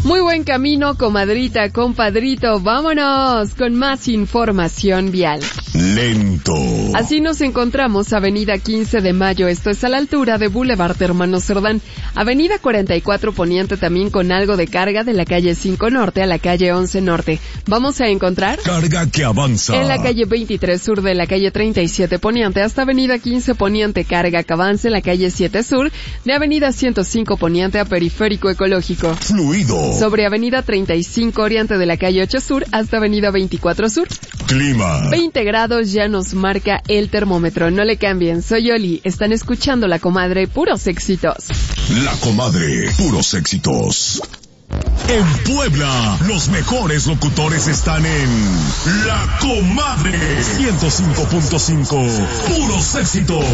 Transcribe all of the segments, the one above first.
Muy buen camino, comadrita, compadrito. Vámonos con más información vial. Lento. Así nos encontramos Avenida 15 de Mayo, esto es a la altura de Boulevard Hermano Cerdán. Avenida 44 Poniente también con algo de carga de la calle 5 Norte a la calle 11 Norte. Vamos a encontrar carga que avanza en la calle 23 Sur de la calle 37 Poniente hasta Avenida 15 Poniente, carga que avanza en la calle 7 Sur de Avenida 105 Poniente a Periférico Ecológico. Fluido. Sobre Avenida 35 Oriente de la calle 8 Sur hasta Avenida 24 Sur. Clima. 20 grados ya nos marca el termómetro. No le cambien, soy Oli. Están escuchando La Comadre, puros éxitos. La Comadre, puros éxitos. En Puebla, los mejores locutores están en La Comadre 105.5, puros éxitos.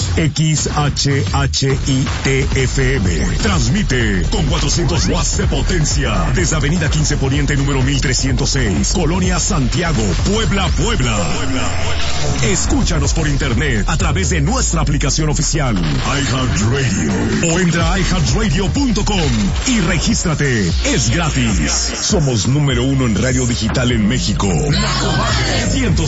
XHHITFM transmite con 400 watts de potencia desde Avenida 15 Poniente número 1306, Colonia Santiago, Puebla. Escúchanos por internet a través de nuestra aplicación oficial iHeartRadio o entra a iHeartRadio.com y regístrate. Es gratis. Somos número 1 en radio digital en México. La Comadre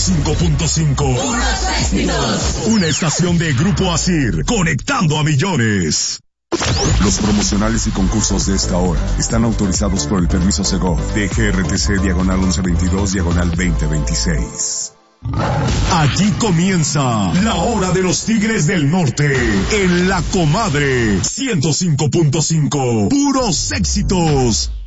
105.5. Una estación de Grupo Asir, conectando a millones. Los promocionales y concursos de esta hora están autorizados por el permiso Segov de GRTC diagonal 1122 diagonal 2026. Aquí comienza la hora de los Tigres del Norte en La Comadre 105.5. Puros éxitos.